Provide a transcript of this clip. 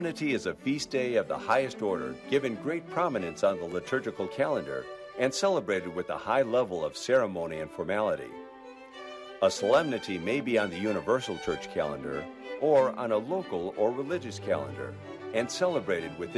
Solemnity is a feast day of the highest order, given great prominence on the liturgical calendar, and celebrated with a high level of ceremony and formality. A solemnity may be on the universal church calendar or on a local or religious calendar, and celebrated with